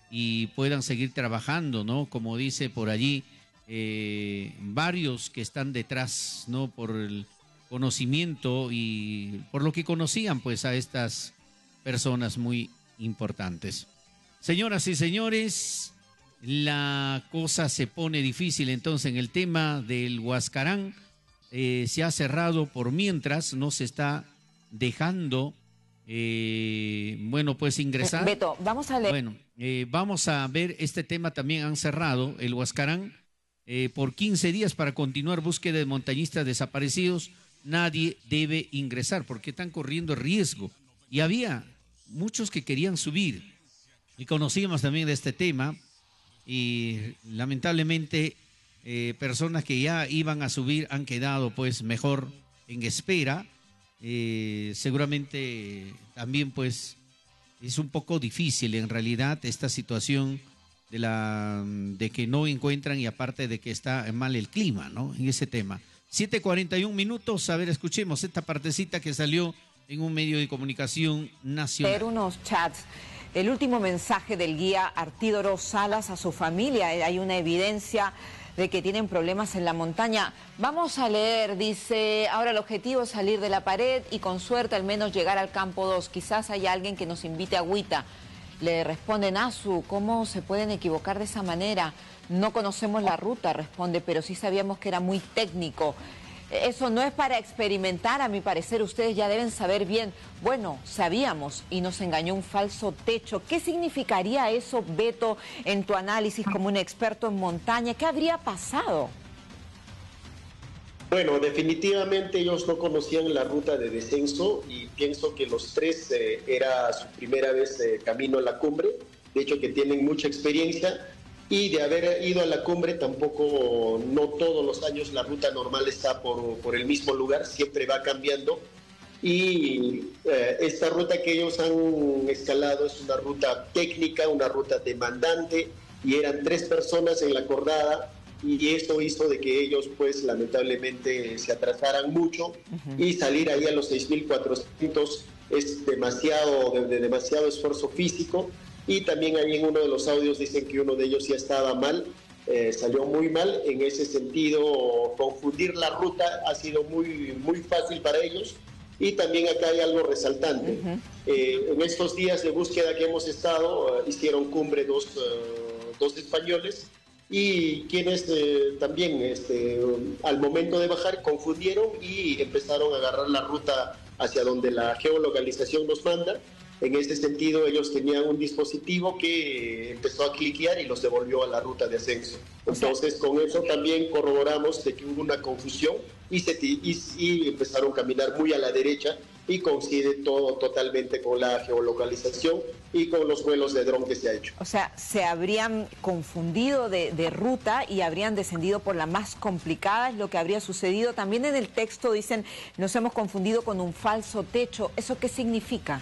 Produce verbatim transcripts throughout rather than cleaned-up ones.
y puedan seguir trabajando, ¿no? Como dice por allí, eh, varios que están detrás, ¿no? Por el conocimiento y por lo que conocían, pues, a estas personas muy importantes. Señoras y señores, la cosa se pone difícil entonces en el tema del Huascarán. Eh, se ha cerrado por mientras, no se está dejando, eh, bueno, pues ingresar. Beto, vamos a leer. Bueno, eh, vamos a ver este tema también. Han cerrado el Huascarán eh, por quince días para continuar búsqueda de montañistas desaparecidos. Nadie debe ingresar porque están corriendo riesgo. Y había muchos que querían subir y conocíamos también de este tema y lamentablemente eh, personas que ya iban a subir han quedado pues mejor en espera. Eh, seguramente también pues es un poco difícil en realidad esta situación de la de que no encuentran y aparte de que está mal el clima, ¿no? En ese tema. siete cuarenta y un minutos, a ver, escuchemos esta partecita que salió en un medio de comunicación nacional. Leer unos chats. El último mensaje del guía Artidoro Salas a su familia. Hay una evidencia de que tienen problemas en la montaña. Vamos a leer, dice, ahora el objetivo es salir de la pared y con suerte al menos llegar al campo dos. Quizás haya alguien que nos invite a agüita. Le responde Nasu, ¿cómo se pueden equivocar de esa manera? No conocemos la ruta, responde, pero sí sabíamos que era muy técnico. Eso no es para experimentar, a mi parecer ustedes ya deben saber bien. Bueno, sabíamos y nos engañó un falso techo. ¿Qué significaría eso, Beto, en tu análisis como un experto en montaña? ¿Qué habría pasado? Bueno, definitivamente ellos no conocían la ruta de descenso y pienso que los tres eh, era su primera vez eh, camino a la cumbre. De hecho que tienen mucha experiencia. Y de haber ido a la cumbre, tampoco, no todos los años la ruta normal está por, por el mismo lugar, siempre va cambiando. Y eh, esta ruta que ellos han escalado es una ruta técnica, una ruta demandante, y eran tres personas en la cordada, y esto hizo de que ellos, pues, lamentablemente se atrasaran mucho, uh-huh. Y salir ahí a los seis mil cuatrocientos es demasiado, de, de demasiado esfuerzo físico. Y también ahí en uno de los audios dicen que uno de ellos ya estaba mal, eh, salió muy mal. En ese sentido, confundir la ruta ha sido muy, muy fácil para ellos. Y también acá hay algo resaltante. Uh-huh. eh, en estos días de búsqueda que hemos estado, uh, hicieron cumbre dos, uh, dos españoles, y quienes eh, también este, um, al momento de bajar confundieron y empezaron a agarrar la ruta hacia donde la geolocalización nos manda. En ese sentido, ellos tenían un dispositivo que empezó a cliquear y los devolvió a la ruta de ascenso. Entonces, con eso también corroboramos de que hubo una confusión y, se, y, y empezaron a caminar muy a la derecha, y coincide todo totalmente con la geolocalización y con los vuelos de dron que se ha hecho. O sea, se habrían confundido de, de ruta y habrían descendido por la más complicada, es lo que habría sucedido. También en el texto dicen, nos hemos confundido con un falso techo. ¿Eso qué significa?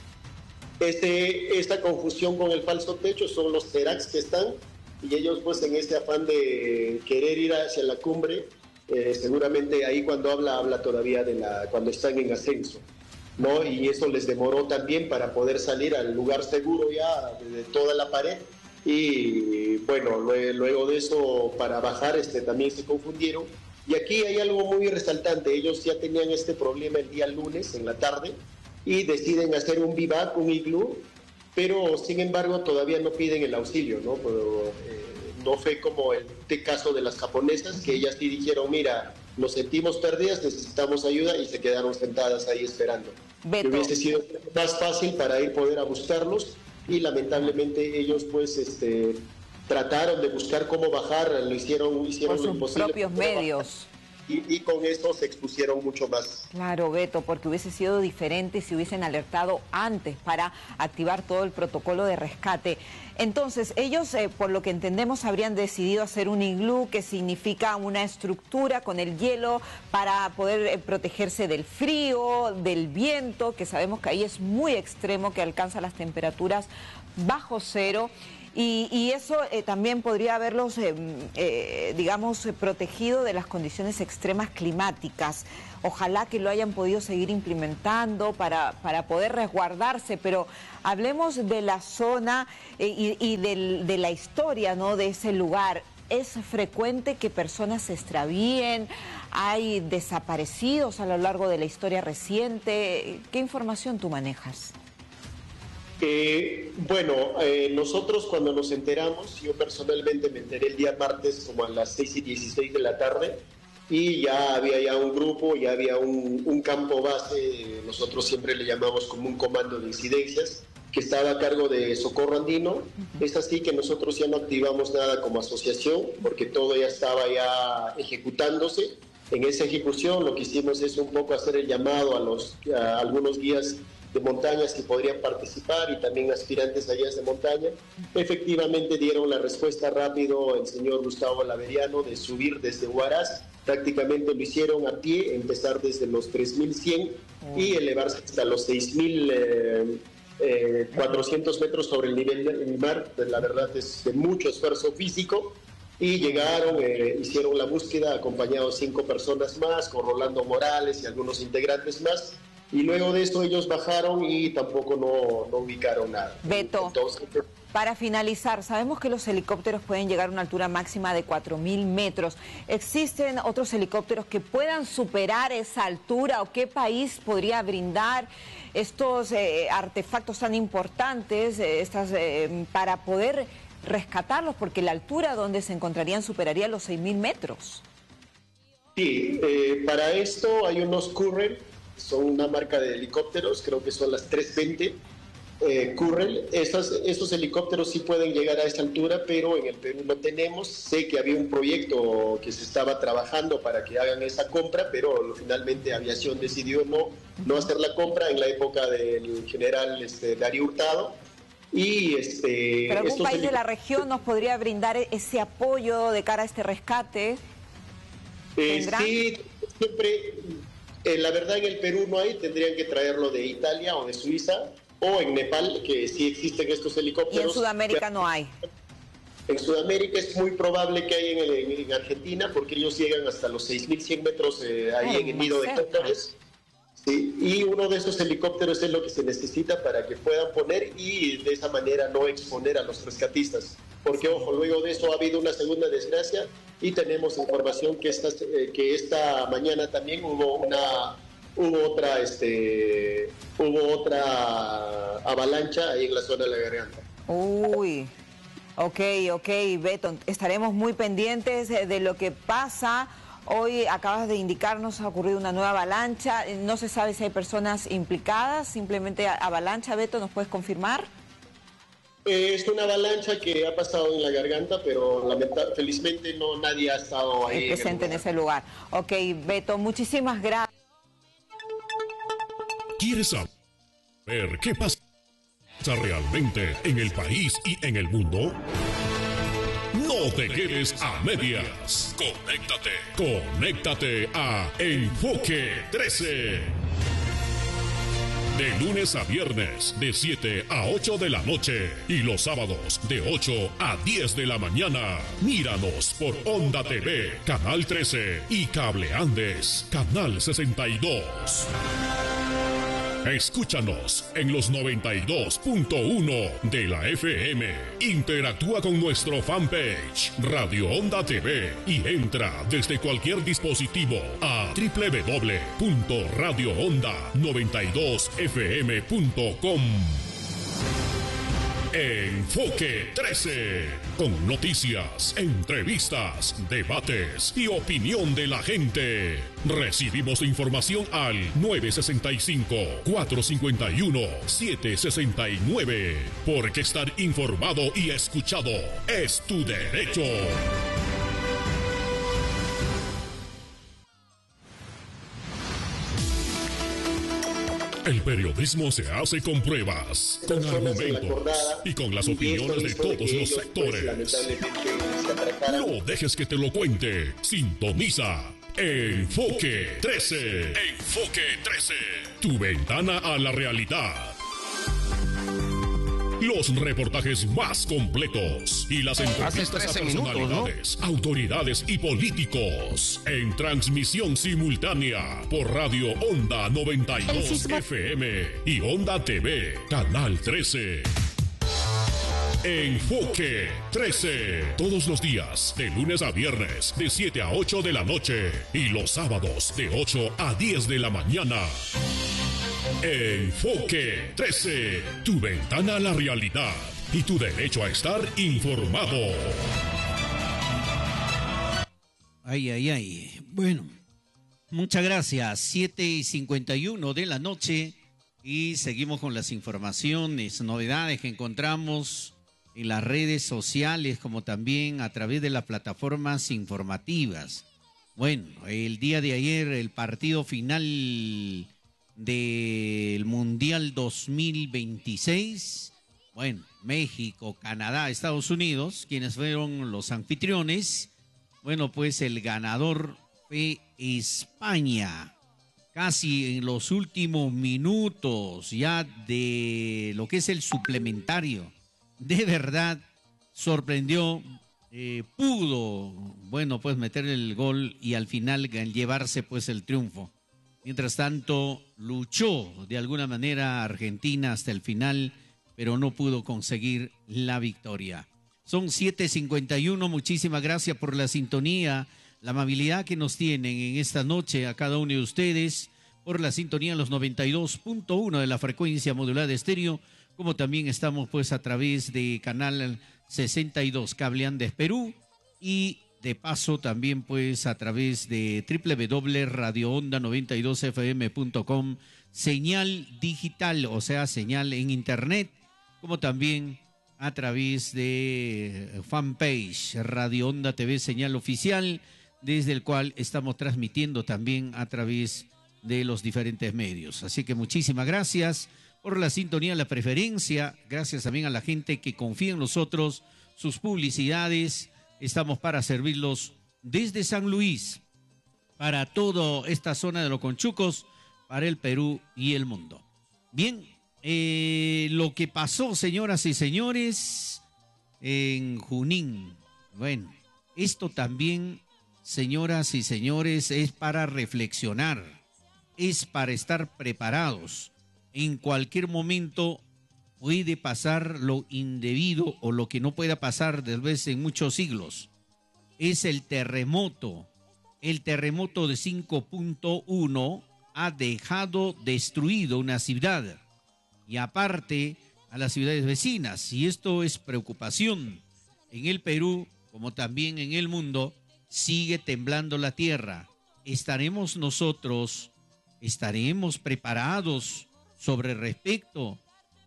Este, esta confusión con el falso techo son los Seracs que están, y ellos pues en este afán de querer ir hacia la cumbre, eh, seguramente ahí cuando habla, habla todavía de la cuando están en ascenso, ¿no? Y eso les demoró también para poder salir al lugar seguro ya de, de toda la pared, y bueno, luego de eso para bajar este, también se confundieron. Y aquí hay algo muy resaltante, ellos ya tenían este problema el día lunes en la tarde, y deciden hacer un bivac, un iglú, pero sin embargo todavía no piden el auxilio, ¿no? Pero, eh, no fue como el caso de las japonesas, que ellas sí dijeron, mira, nos sentimos perdidas, necesitamos ayuda, y se quedaron sentadas ahí esperando. Beto. Que hubiese sido más fácil para ir poder a buscarlos, y lamentablemente ellos pues este, trataron de buscar cómo bajar, lo hicieron, hicieron por lo sus imposible propios medios. Y, y con esto se expusieron mucho más. Claro, Beto, porque hubiese sido diferente si hubiesen alertado antes para activar todo el protocolo de rescate. Entonces, ellos, eh, por lo que entendemos, habrían decidido hacer un iglú, que significa una estructura con el hielo para poder eh, protegerse del frío, del viento, que sabemos que ahí es muy extremo, que alcanza las temperaturas bajo cero. Y, y eso eh, también podría haberlos, eh, eh, digamos, eh, protegido de las condiciones extremas climáticas. Ojalá que lo hayan podido seguir implementando para, para poder resguardarse, pero hablemos de la zona eh, y, y del, de la historia, ¿no?, de ese lugar. ¿Es frecuente que personas se extravíen? ¿Hay desaparecidos a lo largo de la historia reciente? ¿Qué información tú manejas? Eh, bueno, eh, nosotros cuando nos enteramos, yo personalmente me enteré el día martes como a las seis y dieciséis de la tarde, y ya había ya un grupo, ya había un, un campo base, nosotros siempre le llamamos como un comando de incidencias, que estaba a cargo de Socorro Andino. Uh-huh. Es así que nosotros ya no activamos nada como asociación, porque todo ya estaba ya ejecutándose. En esa ejecución lo que hicimos es un poco hacer el llamado a, los, a algunos guías de montañas que podrían participar y también aspirantes a guías de montaña. Efectivamente dieron la respuesta rápido el señor Gustavo Laveriano de subir desde Huaraz. Prácticamente lo hicieron a pie, empezar desde los tres mil cien uh-huh. y elevarse hasta los seis mil cuatrocientos metros sobre el nivel del mar. La verdad es de mucho esfuerzo físico. Y llegaron, eh, hicieron la búsqueda acompañados cinco personas más, con Rolando Morales y algunos integrantes más. Y luego de eso ellos bajaron y tampoco no, no ubicaron nada. Beto, Entonces, para finalizar, sabemos que los helicópteros pueden llegar a una altura máxima de cuatro mil metros. ¿Existen otros helicópteros que puedan superar esa altura? ¿O qué país podría brindar estos eh, artefactos tan importantes eh, estas, eh, para poder rescatarlos? Porque la altura donde se encontrarían superaría los seis mil metros. Sí, eh, para esto hay unos Currell, son una marca de helicópteros, creo que son las trescientos veinte eh, Currell. Estas, estos helicópteros sí pueden llegar a esta altura, pero en el Perú no tenemos. Sé que había un proyecto que se estaba trabajando para que hagan esa compra, pero finalmente Aviación decidió no, no hacer la compra en la época del general este, Darío Hurtado. Y este, ¿Pero algún país de la región nos podría brindar ese apoyo de cara a este rescate? Eh, sí, siempre... Eh, la verdad en el Perú no hay, tendrían que traerlo de Italia o de Suiza o en Nepal, que sí existen estos helicópteros. ¿Y en Sudamérica no hay? En Sudamérica es muy probable que hay en, en, en Argentina, porque ellos llegan hasta los seis mil cien metros eh, ahí oh, en el nido de cóndores. Sí, y uno de esos helicópteros es lo que se necesita para que puedan poner y de esa manera no exponer a los rescatistas. Porque, ojo, luego de eso ha habido una segunda desgracia y tenemos información que esta, eh, que esta mañana también hubo una hubo otra este hubo otra avalancha ahí en la zona de la garganta. Uy, ok, ok, Beto, estaremos muy pendientes de lo que pasa. Hoy acabas de indicarnos ha ocurrido una nueva avalancha, no se sabe si hay personas implicadas, simplemente avalancha. Beto, ¿nos puedes confirmar? Es una avalancha que ha pasado en la garganta, pero lamentablemente, felizmente no nadie ha estado ahí presente en, en ese lugar. Ok, Beto, muchísimas gracias. ¿Quieres saber qué pasa realmente en el país y en el mundo? No te quedes a medias. Conéctate, conéctate a Enfoque trece. De lunes a viernes, de siete a ocho de la noche. Y los sábados, de ocho a diez de la mañana. Míranos por Onda T V, Canal trece. Y Cable Andes, Canal sesenta y dos. Escúchanos en los noventa y dos punto uno de la F M. Interactúa con nuestro fanpage Radio Onda T V y entra desde cualquier dispositivo a doble u doble u doble u punto radio onda noventa y dos f m punto com. Enfoque trece, con noticias, entrevistas, debates y opinión de la gente. Recibimos información al nueve seis cinco, cuatro cinco uno, siete seis nueve, porque estar informado y escuchado es tu derecho. El periodismo se hace con pruebas, con argumentos y con las opiniones de todos los sectores. No dejes que te lo cuente. Sintoniza Enfoque trece. Enfoque trece. Tu ventana a la realidad. los reportajes más completos y las entrevistas a personalidades, ¿no? autoridades y políticos en transmisión simultánea por Radio Onda noventa y dos F M y Onda T V, Canal trece. Enfoque trece, todos los días, de lunes a viernes, de siete a ocho de la noche y los sábados de ocho a diez de la mañana. Enfoque trece, tu ventana a la realidad y tu derecho a estar informado. Ay, ay, ay. Bueno, muchas gracias. siete y cincuenta y uno de la noche y seguimos con las informaciones, novedades que encontramos en las redes sociales, como también a través de las plataformas informativas. Bueno, el día de ayer el partido final del Mundial dos mil veintiséis, bueno, México, Canadá, Estados Unidos, quienes fueron los anfitriones. Bueno, pues el ganador fue España. Casi en los últimos minutos ya de lo que es el suplementario. De verdad, sorprendió, eh, pudo, bueno, pues meter el gol y al final llevarse pues el triunfo. Mientras tanto, luchó de alguna manera Argentina hasta el final, pero no pudo conseguir la victoria. Son siete cincuenta y uno, muchísimas gracias por la sintonía, la amabilidad que nos tienen en esta noche a cada uno de ustedes, por la sintonía en los noventa y dos punto uno de la frecuencia modulada de estéreo, como también estamos pues a través de Canal sesenta y dos Cable Andes Perú y de paso también pues a través de doble u doble u doble u punto radio onda noventa y dos f m punto com, señal digital, o sea, señal en internet, como también a través de fanpage Radio Onda T V, señal oficial, desde el cual estamos transmitiendo también a través de los diferentes medios. Así que muchísimas gracias por la sintonía, la preferencia. Gracias también a la gente que confía en nosotros, sus publicidades. Estamos para servirlos desde San Luis, para toda esta zona de los Conchucos, para el Perú y el mundo. Bien, eh, lo que pasó, señoras y señores, en Junín. Bueno, esto también, señoras y señores, es para reflexionar, es para estar preparados. En cualquier momento puede pasar lo indebido o lo que no pueda pasar tal vez en muchos siglos. Es el terremoto. El terremoto de cinco punto uno ha dejado destruido una ciudad y aparte a las ciudades vecinas. Y esto es preocupación. En el Perú, como también en el mundo, sigue temblando la tierra. ¿Estaremos nosotros, estaremos preparados sobre respecto?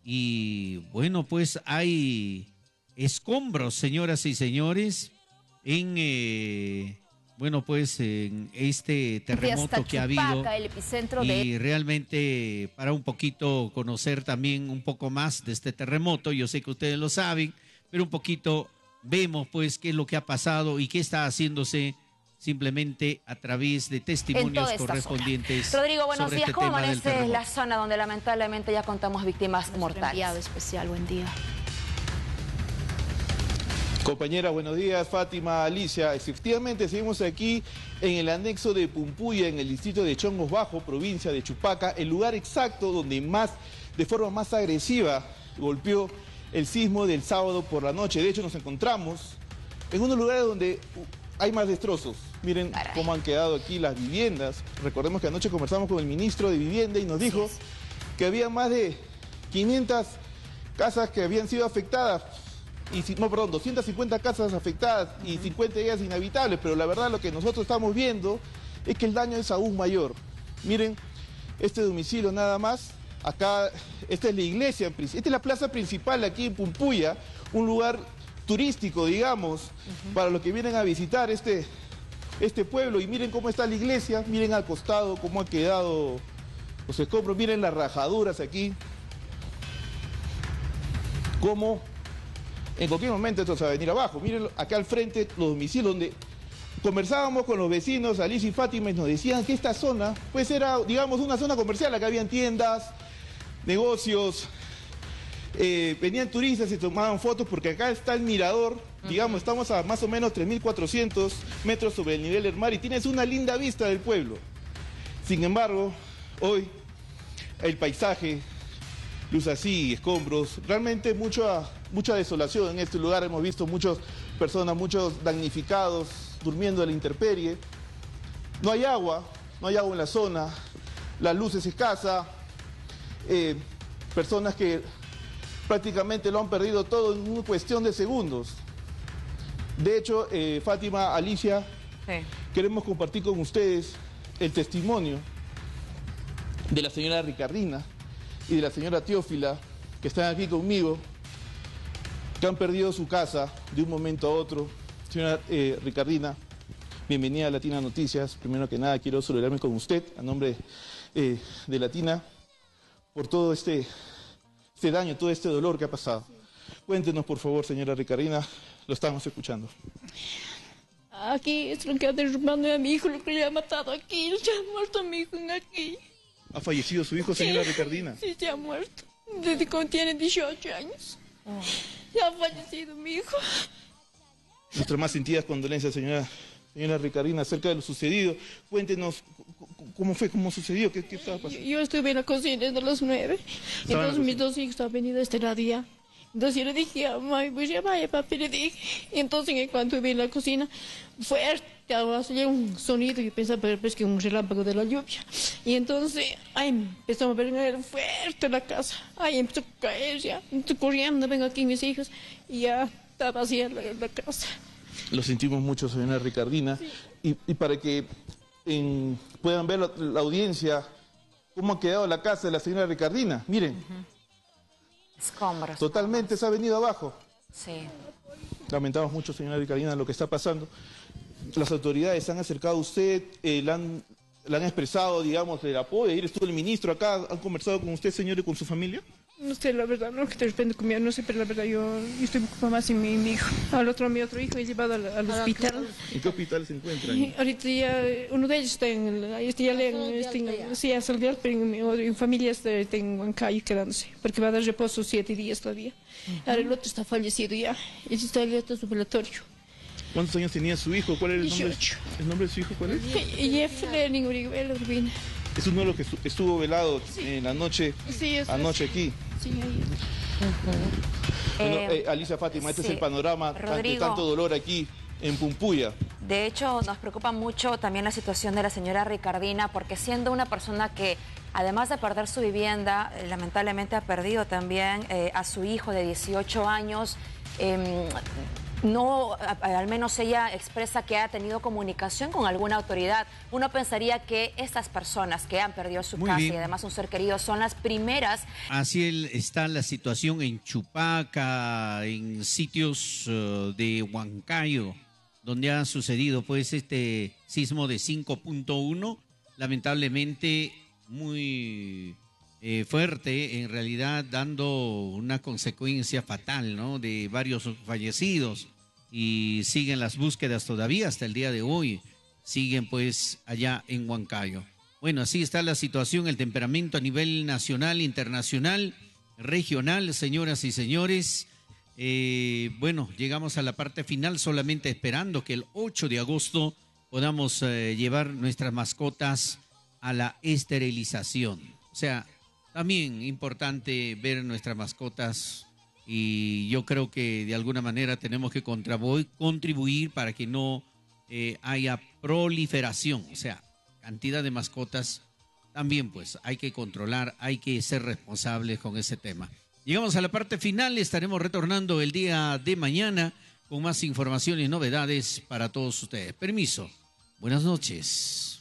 Y bueno, pues hay escombros, señoras y señores, en eh, bueno, pues en este terremoto que ha habido, el epicentro de... y realmente para un poquito conocer también un poco más de este terremoto, yo sé que ustedes lo saben, pero un poquito vemos pues qué es lo que ha pasado y qué está haciéndose simplemente a través de testimonios correspondientes. Zona. Rodrigo, buenos días. Este ¿Cómo amanece la zona donde lamentablemente ya contamos víctimas Nuestro mortales? Enviado especial, buen día. Compañera, buenos días. Fátima, Alicia. Efectivamente, seguimos aquí en el anexo de Pumpuya, en el distrito de Chongos Bajo, provincia de Chupaca, el lugar exacto donde más, de forma más agresiva, golpeó el sismo del sábado por la noche. De hecho, nos encontramos en unos lugares donde hay más destrozos. Miren Caray. cómo han quedado aquí las viviendas. Recordemos que anoche conversamos con el ministro de Vivienda y nos dijo sí. que había más de quinientas casas que habían sido afectadas. Y, no, perdón, doscientas cincuenta casas afectadas y cincuenta de ellas inhabitables. Pero la verdad lo que nosotros estamos viendo es que el daño es aún mayor. Miren, este domicilio nada más. Acá, esta es la iglesia, esta es la plaza principal aquí en Pumpuya, un lugar turístico, digamos, uh-huh. para los que vienen a visitar este, este pueblo. Y miren cómo está la iglesia, miren al costado cómo han quedado los escombros, miren las rajaduras aquí. Cómo en cualquier momento esto se va a venir abajo. Miren acá al frente los domicilios donde conversábamos con los vecinos, Alicia y Fátima, y nos decían que esta zona pues era, digamos, una zona comercial. Acá habían tiendas, negocios, Eh, venían turistas y tomaban fotos porque acá está el mirador, digamos, estamos a más o menos tres mil cuatrocientos metros sobre el nivel del mar y tienes una linda vista del pueblo. Sin embargo, hoy el paisaje luce así, escombros, realmente mucha, mucha desolación en este lugar. Hemos visto muchas personas, muchos damnificados durmiendo a la intemperie. No hay agua, no hay agua en la zona, la luz es escasa, eh, personas que prácticamente lo han perdido todo en una cuestión de segundos. De hecho, eh, Fátima, Alicia, sí. queremos compartir con ustedes el testimonio de la señora Ricardina y de la señora Teófila, que están aquí conmigo, que han perdido su casa de un momento a otro. Señora eh, Ricardina, bienvenida a Latina Noticias. Primero que nada, quiero solidarme con usted, a nombre eh, de Latina, por todo este, este daño, todo este dolor que ha pasado. Cuéntenos, por favor, señora Ricardina, lo estamos escuchando. Aquí es lo que ha derrumbado a mi hijo, lo que le ha matado aquí, ya ha muerto mi hijo aquí. ¿Ha fallecido su hijo, señora sí, Ricardina? Sí, se ha muerto, desde cuando tiene dieciocho años. Oh. Ya ha fallecido mi hijo. Nuestras más sentidas condolencias, señora, señora Ricardina, acerca de lo sucedido. Cuéntenos cómo fue, cómo sucedió, qué, qué estaba pasando. Yo, yo estuve en la cocina desde las nueve, entonces mis dos hijos han venido a este lado ya. Entonces yo le dije a mami, pues ya vaya papi, le dije. Y entonces en cuanto vi en la cocina, fuerte, salió un sonido y yo pensaba, pero es que un relámpago de la lluvia. Y entonces, ay, empezamos a ver fuerte la casa. Ay, empezó a caer ya, estoy corriendo, vengo aquí mis hijos y ya está vacía la, la casa. Lo sentimos mucho, señora Ricardina. Sí. Y, y para que en, puedan ver la, la audiencia cómo ha quedado la casa de la señora Ricardina, miren. Uh-huh. Escombros. Totalmente se ha venido abajo. Sí. Lamentamos mucho, señora Ricardina, lo que está pasando. Las autoridades se han acercado a usted, eh, le, han, le han expresado, digamos, el apoyo. Ayer estuvo el ministro acá, ¿han conversado con usted, señor, y con su familia? No sé, la verdad, no que te repente conmigo, no sé, pero la verdad yo, yo estoy preocupada más en mi, mi hijo. Al otro, mi otro hijo, he llevado al, al hospital. ¿En qué hospital se encuentra? Y ahorita ya, uno de ellos está en, este ya le, este, en, sí, a Salvial, pero en, en familia está, está en Huancayo quedándose, porque va a dar reposo siete días todavía. Uh-huh. Ahora el otro está fallecido ya, él está en su velatorio. ¿Cuántos años tenía su hijo? ¿Cuál era el nombre? ¿El nombre de su hijo cuál es? Jeff Lenin Uribe Urbina. Es uno de los que estuvo velado sí. en la noche, sí, anoche es. aquí. Sí, ahí. Uh-huh. Bueno, eh, Alicia, Fátima, este sí. es el panorama de tanto dolor aquí en Pumpuya. De hecho, nos preocupa mucho también la situación de la señora Ricardina, porque siendo una persona que, además de perder su vivienda, eh, lamentablemente ha perdido también eh, a su hijo de dieciocho años. Eh, No, al menos ella expresa que ha tenido comunicación con alguna autoridad. Uno pensaría que estas personas que han perdido su Muy casa bien. y además un ser querido son las primeras. Así está la situación en Chupaca, en sitios uh, de Huancayo, donde ha sucedido pues este sismo de cinco punto uno, lamentablemente muy eh, fuerte, en realidad dando una consecuencia fatal, ¿no? De varios fallecidos. Y siguen las búsquedas todavía hasta el día de hoy. Siguen pues allá en Huancayo. Bueno, así está la situación, el temperamento a nivel nacional, internacional, regional, señoras y señores. Eh, bueno, llegamos a la parte final, solamente esperando que el ocho de agosto podamos eh, llevar nuestras mascotas a la esterilización. O sea, también importante ver nuestras mascotas. Y yo creo que de alguna manera tenemos que contribuir para que no eh, haya proliferación, o sea, cantidad de mascotas. También pues hay que controlar, hay que ser responsables con ese tema. Llegamos a la parte final, estaremos retornando el día de mañana con más información y novedades para todos ustedes. Permiso, buenas noches.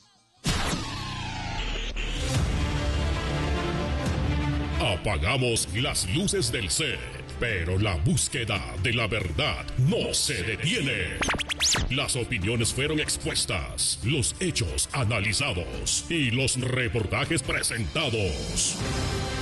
Apagamos las luces del set, pero la búsqueda de la verdad no se detiene. Las opiniones fueron expuestas, los hechos analizados y los reportajes presentados.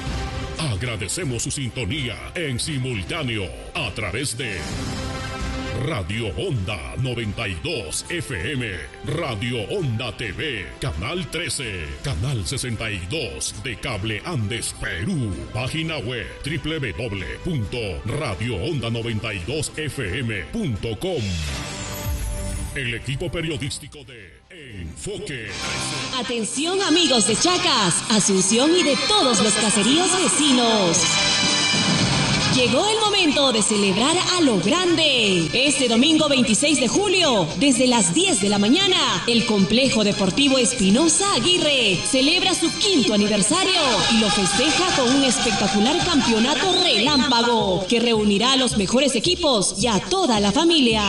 Agradecemos su sintonía en simultáneo a través de Radio Onda noventa y dos F M, Radio Onda T V, Canal trece, Canal sesenta y dos de Cable Andes Perú. Página web doble u doble u doble u punto radio onda noventa y dos f m punto com. El equipo periodístico de Enfoque. Atención amigos de Chacas, Asunción y de todos los caseríos vecinos. Llegó el momento de celebrar a lo grande. Este domingo veintiséis de julio, desde las diez de la mañana, el Complejo Deportivo Espinosa Aguirre celebra su quinto aniversario y lo festeja con un espectacular campeonato relámpago que reunirá a los mejores equipos y a toda la familia.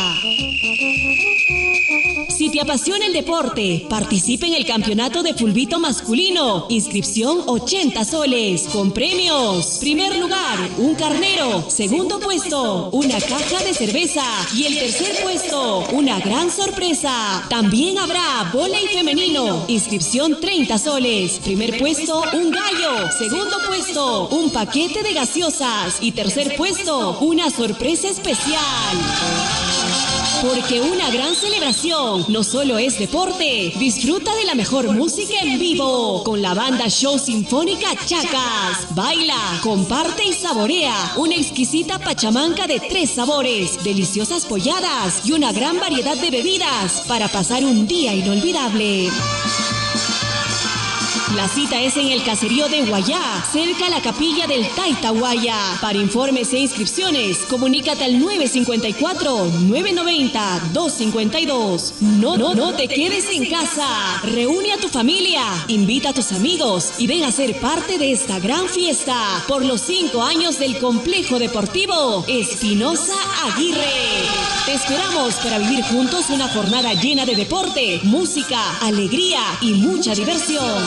Si te apasiona el deporte, participa en el campeonato de fulbito masculino. Inscripción ochenta soles, con premios. Primer lugar, un carnero. Segundo puesto, una caja de cerveza. Y el tercer puesto, una gran sorpresa. También habrá vóley femenino. Inscripción treinta soles. Primer puesto, un gallo. Segundo puesto, un paquete de gaseosas. Y tercer puesto, una sorpresa especial. Porque una gran celebración no solo es deporte, disfruta de la mejor música en vivo con la banda Show Sinfónica Chacas. Baila, comparte y saborea una exquisita pachamanca de tres sabores, deliciosas polladas y una gran variedad de bebidas para pasar un día inolvidable. La cita es en el caserío de Guayá, cerca a la capilla del Taitahuaya. Para informes e inscripciones, comunícate al nueve cinco cuatro, nueve nueve cero, dos cinco dos. No, no, no te quedes en casa. Reúne a tu familia, invita a tus amigos y ven a ser parte de esta gran fiesta por los cinco años del Complejo Deportivo Espinosa Aguirre. Te esperamos para vivir juntos una jornada llena de deporte, música, alegría y mucha diversión.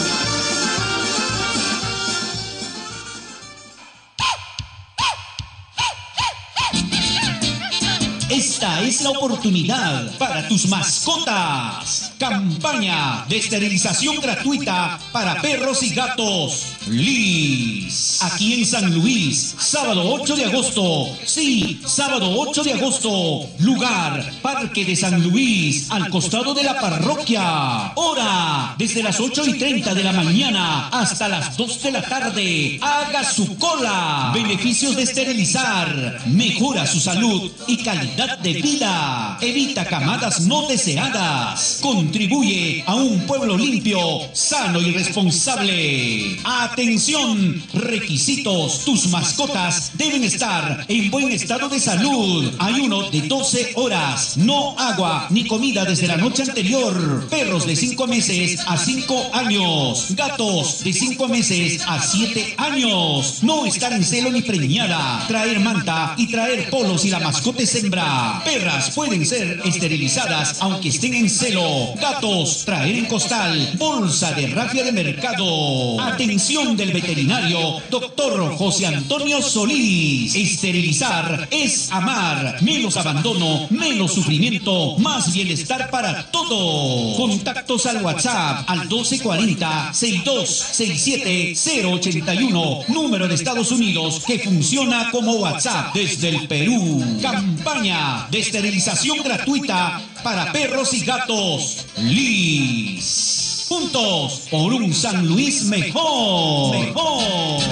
Esta es la oportunidad para tus mascotas. Campaña de esterilización gratuita para perros y gatos. Liz. Aquí en San Luis, sábado ocho de agosto. Sí, sábado ocho de agosto. Lugar, Parque de San Luis, al costado de la parroquia. Hora, desde las ocho y treinta de la mañana hasta las dos de la tarde. Haga su cola. Beneficios de esterilizar. Mejora su salud y calidad de vida. Evita camadas no deseadas. Contribuye a un pueblo limpio, sano y responsable. Atención, requisitos. Tus mascotas deben estar en buen estado de salud. Ayuno de doce horas. No agua ni comida desde la noche anterior. Perros de cinco meses a cinco años. Gatos de cinco meses a siete años. No estar en celo ni preñada. Traer manta y traer polos si la mascota es hembra. Perras pueden ser esterilizadas aunque estén en celo. Gatos, traer en costal. Bolsa de rafia de mercado. Atención del veterinario, doctor José Antonio Solís. Esterilizar es amar. Menos abandono, menos sufrimiento, más bienestar para todos. Contactos al WhatsApp al doce cuarenta, sesenta y dos sesenta y siete, cero ochenta y uno. Número de Estados Unidos que funciona como WhatsApp desde el Perú. Campaña de esterilización gratuita para perros y gatos. Liz. Juntos por un San Luis mejor. Mejor.